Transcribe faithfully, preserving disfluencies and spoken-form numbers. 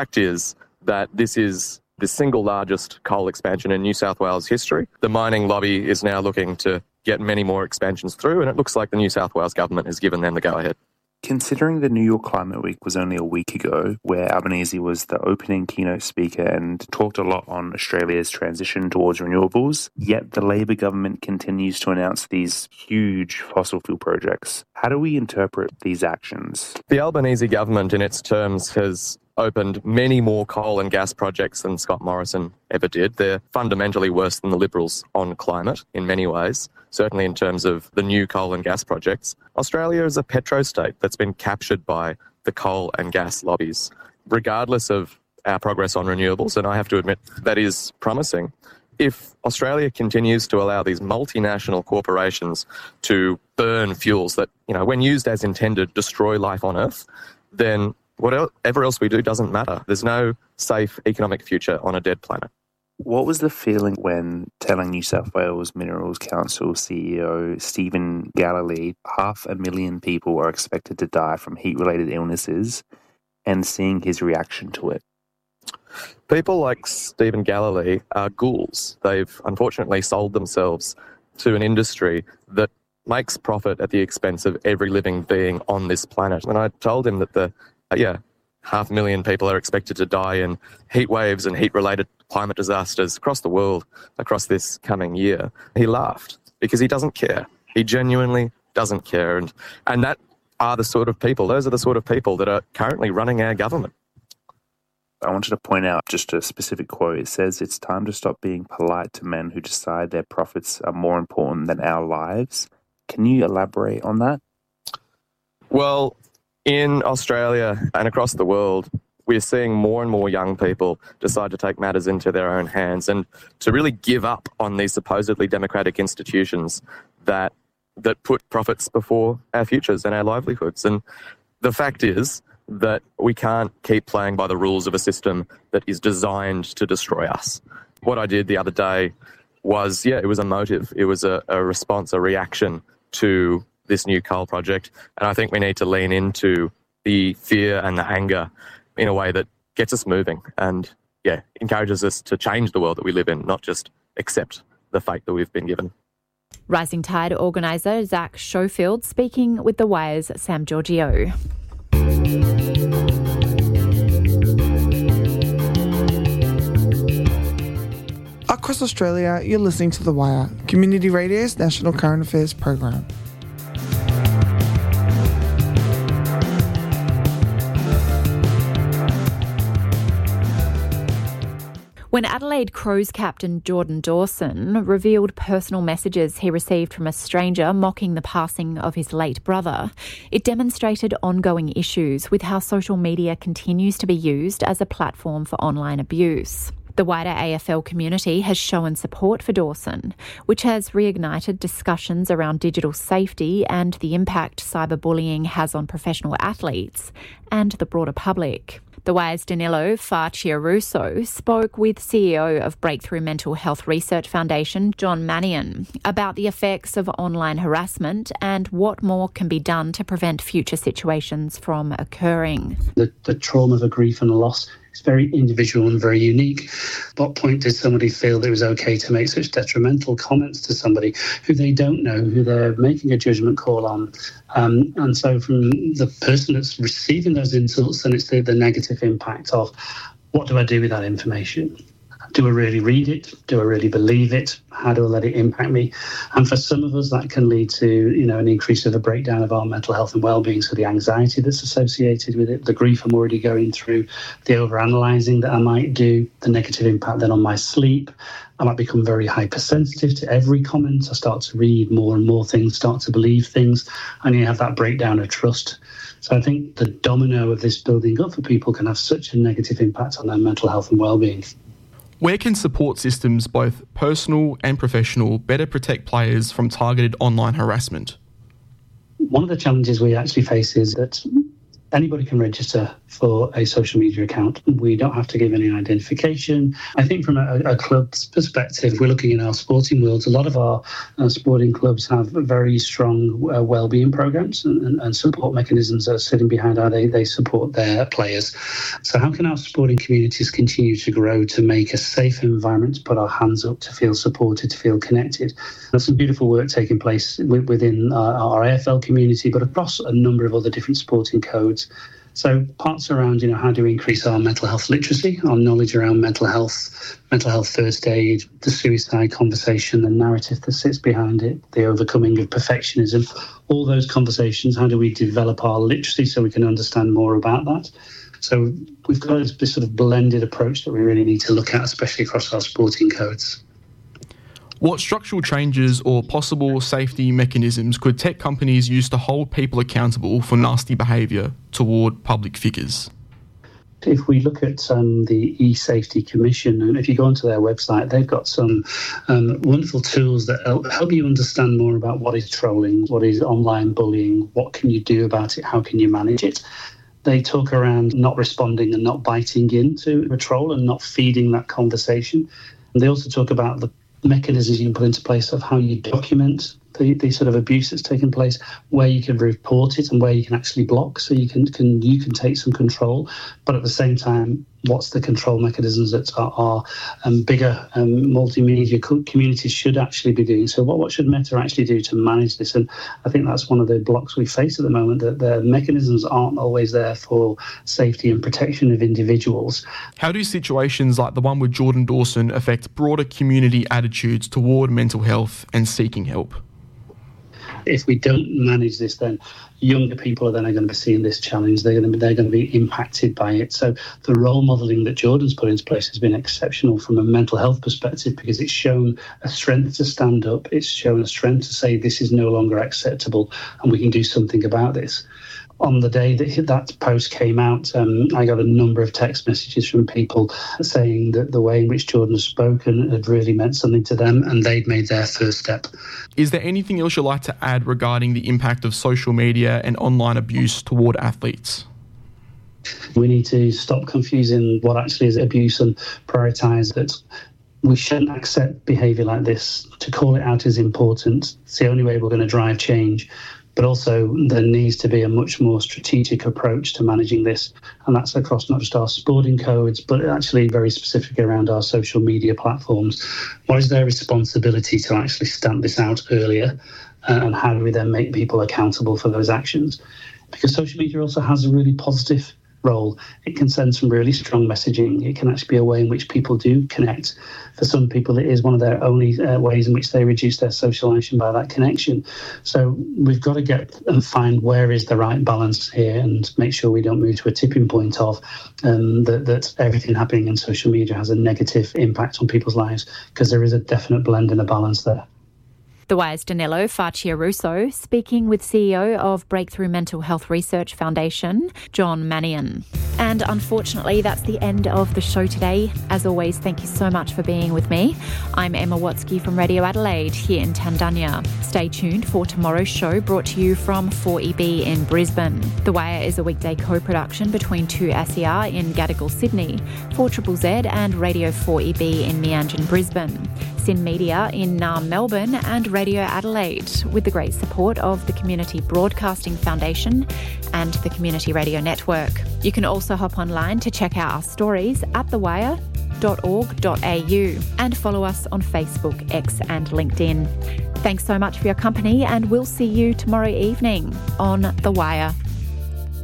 fact is that this is the single largest coal expansion in New South Wales history. The mining lobby is now looking to get many more expansions through, and it looks like the New South Wales government has given them the go-ahead. Considering the New York Climate Week was only a week ago, where Albanese was the opening keynote speaker and talked a lot on Australia's transition towards renewables, yet the Labor government continues to announce these huge fossil fuel projects. How do we interpret these actions? The Albanese government, in its terms, has opened many more coal and gas projects than Scott Morrison ever did. They're fundamentally worse than the Liberals on climate in many ways, certainly in terms of the new coal and gas projects. Australia is a petro-state that's been captured by the coal and gas lobbies. Regardless of our progress on renewables, and I have to admit that is promising, if Australia continues to allow these multinational corporations to burn fuels that, you know, when used as intended, destroy life on Earth, then whatever else we do doesn't matter. There's no safe economic future on a dead planet. What was the feeling when telling New South Wales Minerals Council C E O Stephen Galilee half a million people are expected to die from heat-related illnesses and seeing his reaction to it? People like Stephen Galilee are ghouls. They've unfortunately sold themselves to an industry that makes profit at the expense of every living being on this planet. And I told him that the Uh, yeah, half a million people are expected to die in heat waves and heat-related climate disasters across the world across this coming year. He laughed because he doesn't care. He genuinely doesn't care. And, and that are the sort of people, those are the sort of people that are currently running our government. I wanted to point out just a specific quote. It says, "It's time to stop being polite to men who decide their profits are more important than our lives." Can you elaborate on that? Well, in Australia and across the world, we're seeing more and more young people decide to take matters into their own hands and to really give up on these supposedly democratic institutions that that put profits before our futures and our livelihoods. And the fact is that we can't keep playing by the rules of a system that is designed to destroy us. What I did the other day was, yeah, it was a motive. It was a, a response, a reaction to this new coal project. And I think we need to lean into the fear and the anger in a way that gets us moving and, yeah, encourages us to change the world that we live in, not just accept the fate that we've been given. Rising Tide organiser Zach Schofield speaking with The Wire's Sam Giorgio. Across Australia, you're listening to The Wire, Community Radio's national current affairs program. When Adelaide Crows captain Jordan Dawson revealed personal messages he received from a stranger mocking the passing of his late brother, it demonstrated ongoing issues with how social media continues to be used as a platform for online abuse. The wider A F L community has shown support for Dawson, which has reignited discussions around digital safety and the impact cyberbullying has on professional athletes and the broader public. The Wire's Danilo Farciaruso spoke with C E O of Breakthrough Mental Health Research Foundation, John Mannion, about the effects of online harassment and what more can be done to prevent future situations from occurring. The, the trauma, the grief and the loss is very individual and very unique. At what point did somebody feel that it was okay to make such detrimental comments to somebody who they don't know, who they're making a judgment call on? Um, and so from the person that's receiving those insults, then it's the, the negative impact of, what do I do with that information? Do I really read it? Do I really believe it? How do I let it impact me? And for some of us, that can lead to, you know, an increase of a breakdown of our mental health and well-being. So the anxiety that's associated with it, the grief I'm already going through, the overanalyzing that I might do, the negative impact then on my sleep. I might become very hypersensitive to every comment. I start to read more and more things, start to believe things, and you have that breakdown of trust. So I think the domino of this building up for people can have such a negative impact on their mental health and well-being. Where can support systems, both personal and professional, better protect players from targeted online harassment? One of the challenges we actually face is that Anybody can register for a social media account. We don't have to give any identification. I think from a, a club's perspective, we're looking in our sporting worlds. A lot of our uh, sporting clubs have very strong uh, well-being programs and, and, and support mechanisms that are sitting behind how they, they support their players. So how can our sporting communities continue to grow to make a safe environment to put our hands up, to feel supported, to feel connected? There's some beautiful work taking place within our, our A F L community, but across a number of other different sporting codes. So parts around, you know, how do we increase our mental health literacy, our knowledge around mental health, mental health first aid, the suicide conversation, the narrative that sits behind it, the overcoming of perfectionism, all those conversations, how do we develop our literacy so we can understand more about that? So we've got this, this sort of blended approach that we really need to look at, especially across our sporting codes. What structural changes or possible safety mechanisms could tech companies use to hold people accountable for nasty behaviour toward public figures? If we look at um, the eSafety Commission, and if you go onto their website, they've got some um, wonderful tools that help, help you understand more about what is trolling, what is online bullying, what can you do about it, how can you manage it. They talk around not responding and not biting into a troll and not feeding that conversation. And they also talk about the mechanisms you can put into place of how you document the, the sort of abuse that's taken place, where you can report it and where you can actually block, so you can, can you can take some control. But at the same time, what's the control mechanisms that are, are um, bigger um, multimedia co- communities should actually be doing? So what, what should Meta actually do to manage this? And I think that's one of the blocks we face at the moment, that the mechanisms aren't always there for safety and protection of individuals. How do situations like the one with Jordan Dawson affect broader community attitudes toward mental health and seeking help? If we don't manage this, then younger people are then going to be seeing this challenge. They're going to be, they're going to be impacted by it. So the role modelling that Jordan's put into place has been exceptional from a mental health perspective, because it's shown a strength to stand up. It's shown a strength to say this is no longer acceptable and we can do something about this. On the day that that post came out, um, I got a number of text messages from people saying that the way in which Jordan has spoken had really meant something to them and they'd made their first step. Is there anything else you'd like to add regarding the impact of social media and online abuse toward athletes? We need to stop confusing what actually is abuse and prioritise that. We shouldn't accept behaviour like this. To call it out is important. It's the only way we're going to drive change. But also there needs to be a much more strategic approach to managing this. And that's across not just our sporting codes, but actually very specific around our social media platforms. What is their responsibility to actually stamp this out earlier? Uh, and how do we then make people accountable for those actions? Because social media also has a really positive role. It can send some really strong messaging. It can actually be a way in which people do connect. For some people, it is one of their only uh, ways in which they reduce their socialization by that connection. So we've got to get and find where is the right balance here and make sure we don't move to a tipping point of um, that, that everything happening in social media has a negative impact on people's lives, because there is a definite blend and a balance there. The Wire's Danilo Facciarusso speaking with C E O of Breakthrough Mental Health Research Foundation, John Mannion. And unfortunately, that's the end of the show today. As always, thank you so much for being with me. I'm Emma Watsky from Radio Adelaide here in Tandanya. Stay tuned for tomorrow's show, brought to you from four E B in Brisbane. The Wire is a weekday co-production between two S E R in Gadigal, Sydney, four Z Z Z and Radio four E B in Meanjin, Brisbane, Sin Media in Naarm, Melbourne and Radio Adelaide, with the great support of the Community Broadcasting Foundation and the Community Radio Network. You can also hop online to check out our stories at the wire dot org dot a u and follow us on Facebook, X and LinkedIn. Thanks so much for your company, and we'll see you tomorrow evening on The Wire.